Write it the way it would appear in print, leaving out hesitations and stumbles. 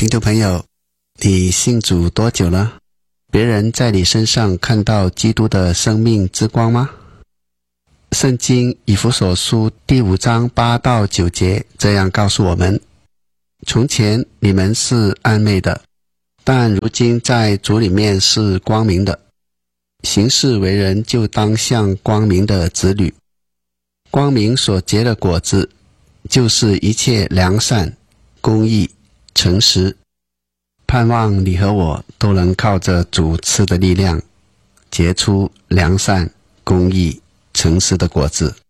听众朋友，你信主多久了？别人在你身上看到基督的生命之光吗？圣经以弗所书第5章8到9节这样告诉我们：从前你们是暗昧的，但如今在主里面是光明的。行事为人就当像光明的子女。光明所结的果子，就是一切良善、公义、诚实。盼望你和我都能靠着主赐的力量，结出良善、公义、诚实的果子。